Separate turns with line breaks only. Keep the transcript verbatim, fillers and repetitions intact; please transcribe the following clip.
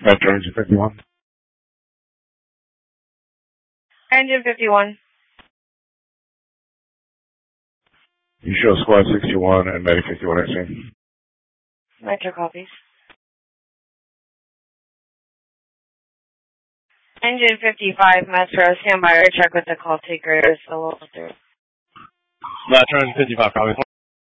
Metro Engine fifty-one.
Engine fifty-one.
You show Squad sixty-one and Medic fifty-one X C.
Metro copies. Engine fifty-five, Metro, stand by or check with the call taker. Metro Engine
fifty-five, probably.